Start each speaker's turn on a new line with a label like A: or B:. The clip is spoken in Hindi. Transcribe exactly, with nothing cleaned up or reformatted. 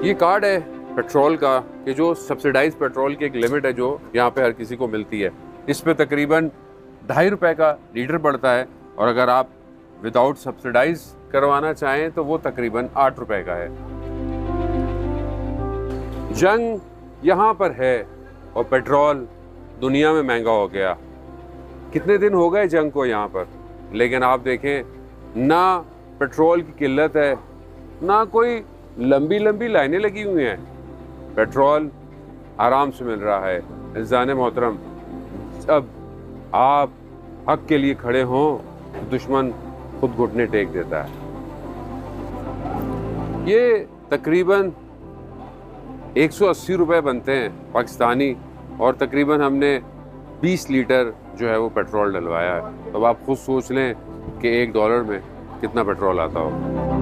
A: ये कार्ड है पेट्रोल का कि जो सब्सिडाइज पेट्रोल की एक लिमिट है जो यहाँ पे हर किसी को मिलती है। इस पे तकरीबन ढाई रुपए का लीटर पड़ता है और अगर आप विदाउट सब्सिडाइज करवाना चाहें तो वो तकरीबन आठ रुपए का है। जंग यहाँ पर है और पेट्रोल दुनिया में महंगा हो गया। कितने दिन हो गए जंग को यहाँ पर, लेकिन आप देखें ना पेट्रोल की किल्लत है ना कोई लंबी लंबी लाइनें लगी हुई हैं। पेट्रोल आराम से मिल रहा है। इज़ान मोहतरम, अब आप हक के लिए खड़े हों तो दुश्मन खुद घुटने टेक देता है। ये तकरीबन एक सौ अस्सी रुपए बनते हैं पाकिस्तानी और तकरीबन हमने बीस लीटर जो है वो पेट्रोल डलवाया है। तो अब आप खुद सोच लें कि एक डॉलर में कितना पेट्रोल आता हो।